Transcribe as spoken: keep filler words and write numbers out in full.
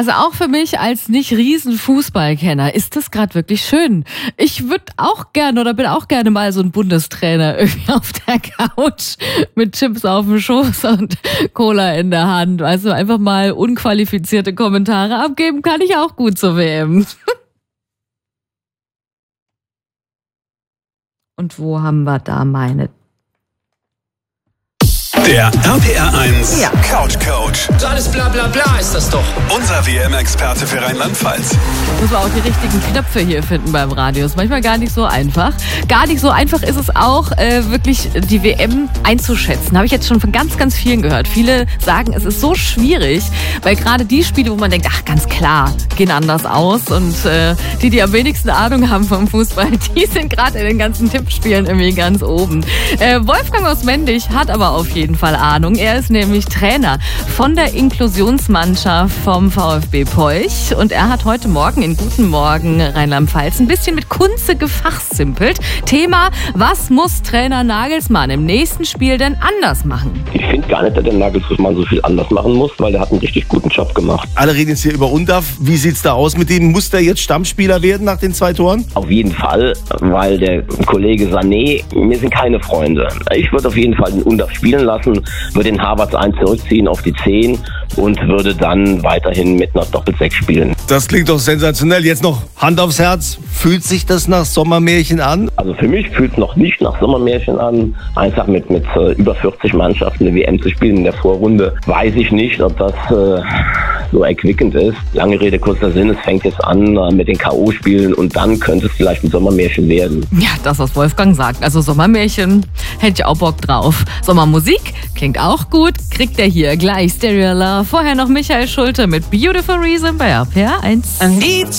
Also auch für mich als nicht riesen Fußballkenner ist das gerade wirklich schön. Ich würde auch gerne oder bin auch gerne mal so ein Bundestrainer irgendwie auf der Couch mit Chips auf dem Schoß und Cola in der Hand. Also einfach mal unqualifizierte Kommentare abgeben kann ich auch gut zur W M. Und wo haben wir da meine... Der R P R eins Ja. Couch Coach. So alles bla bla bla ist das doch. Unser W M-Experte für Rheinland-Pfalz. Muss man auch die richtigen Knöpfe hier finden beim Radio. Ist manchmal gar nicht so einfach. Gar nicht so einfach ist es auch, äh, wirklich die W M einzuschätzen. Habe ich jetzt schon von ganz, ganz vielen gehört. Viele sagen, es ist so schwierig, weil gerade die Spiele, wo man denkt, ach ganz klar, gehen anders aus. Und äh, die, die am wenigsten Ahnung haben vom Fußball, die sind gerade in den ganzen Tippspielen irgendwie ganz oben. Äh, Wolfgang aus Mendig hat aber auf jeden Fall Ahnung. Er ist nämlich Trainer von der Inklusionsmannschaft vom VfB Peuch und er hat heute Morgen in Guten Morgen Rheinland-Pfalz ein bisschen mit Kunze gefachsimpelt. Thema, was muss Trainer Nagelsmann im nächsten Spiel denn anders machen? Ich finde gar nicht, dass der Nagelsmann so viel anders machen muss, weil der hat einen richtig guten Job gemacht. Alle reden jetzt hier über Undav. Wie sieht's da aus mit dem? Muss der jetzt Stammspieler werden nach den zwei Toren? Auf jeden Fall, weil der Kollege Sané, wir sind keine Freunde. Ich würde auf jeden Fall den Undav spielen lassen, würde den Havertz eins zurückziehen auf die zehn und würde dann weiterhin mit einer Doppelsechs spielen. Das klingt doch sensationell. Jetzt noch Hand aufs Herz. Fühlt sich das nach Sommermärchen an? Also für mich fühlt es noch nicht nach Sommermärchen an. Einfach mit, mit äh, über vierzig Mannschaften eine W M zu spielen in der Vorrunde, weiß ich nicht, ob das äh, so erquickend ist. Lange Rede, kurzer Sinn, es fängt jetzt an äh, mit den K O-Spielen und dann könnte es vielleicht ein Sommermärchen werden. Ja, das, was Wolfgang sagt. Also Sommermärchen, hätte ich auch Bock drauf. Sommermusik klingt auch gut. Kriegt er hier gleich Stereo Love. Vorher noch Michael Schulte mit Beautiful Reason bei R P R eins.